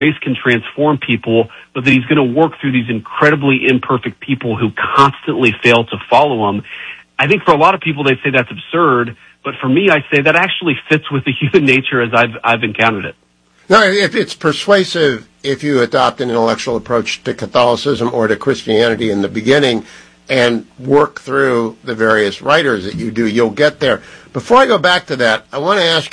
grace can transform people, but that he's going to work through these incredibly imperfect people who constantly fail to follow him. I think for a lot of people, they say that's absurd, but for me, I say that actually fits with the human nature as I've encountered it. No, it's persuasive if you adopt an intellectual approach to Catholicism or to Christianity in the beginning and work through the various writers that you do. You'll get there. Before I go back to that, I want to ask you